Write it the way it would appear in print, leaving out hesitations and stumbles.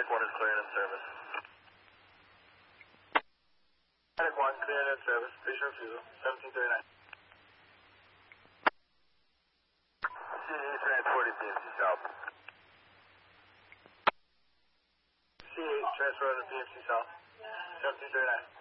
Attic 1 is clearing in service. Attic 1, clearing in service. Station refusal, 1739. CAA transported PMC South. CAA transferred to PMC South, 1739.